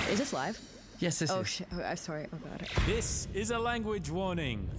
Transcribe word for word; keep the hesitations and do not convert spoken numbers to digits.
Is this live? Yes, this Oh, is. shit. Oh, I'm sorry. Oh, God. This is a language warning.